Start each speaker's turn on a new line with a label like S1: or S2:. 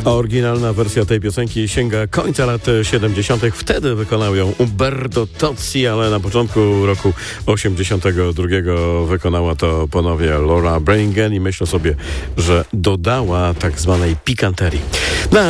S1: Oryginalna wersja tej piosenki sięga końca lat 70. Wtedy wykonał ją Umberto Tozzi, ale na początku roku 82 wykonała to ponownie Laura Branigan i myślę sobie, że dodała tak zwanej pikanterii.